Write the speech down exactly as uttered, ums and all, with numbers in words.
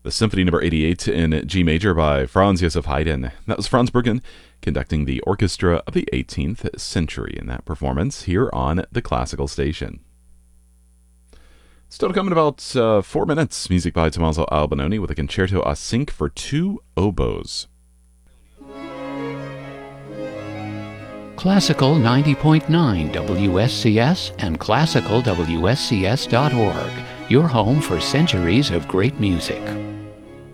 the Symphony Number eighty-eight in G major by Franz Joseph Haydn. That was Franz Bruggen conducting the orchestra of the eighteenth century in that performance here on the Classical Station. Still to come in about uh, four minutes, music by Tommaso Albinoni with a Concerto a Cinque for two oboes. Classical ninety point nine W S C S and classical W S C S dot org, your home for centuries of great music.